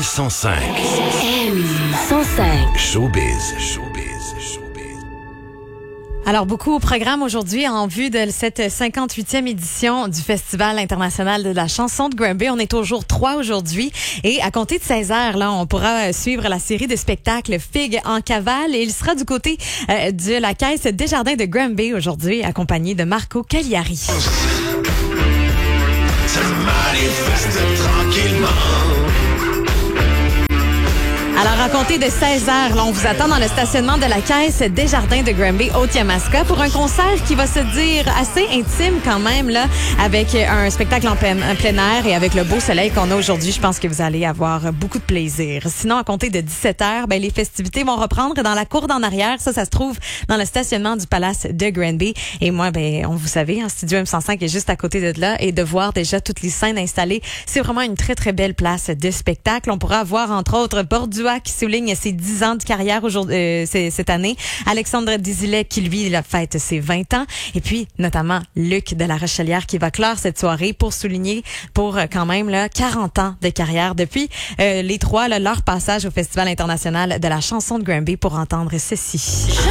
M105. M105. Showbiz. Alors, beaucoup au programme aujourd'hui en vue de cette 58e édition du Festival international de la chanson de Granby. On est au jour 3 aujourd'hui et à compter de 16h, là, on pourra suivre la série de spectacles Figues en cavale et il sera du côté de la caisse Desjardins de Granby aujourd'hui, accompagné de Marco Cagliari. Ça manifeste tranquillement. Alors, à compter de 16h, là, on vous attend dans le stationnement de la caisse Desjardins de Granby, Haute-Yamaska, pour un concert qui va se dire assez intime quand même, là, avec un spectacle en plein air et avec le beau soleil qu'on a aujourd'hui. Je pense que vous allez avoir beaucoup de plaisir. Sinon, à compter de 17h, les festivités vont reprendre dans la cour d'en arrière. Ça se trouve dans le stationnement du Palace de Granby. Et moi, on vous savez, Studio M105 est juste à côté de là et de voir déjà toutes les scènes installées. C'est vraiment une très, très belle place de spectacle. On pourra voir, entre autres, Bordua qui souligne ses 10 ans de carrière aujourd'hui, cette année. Alexandre Désilet qui, lui, il fête ses 20 ans. Et puis, notamment, Luc de la Rochelière qui va clore cette soirée pour souligner, pour quand même, là, 40 ans de carrière depuis les trois, là, leur passage au Festival international de la chanson de Granby pour entendre ceci.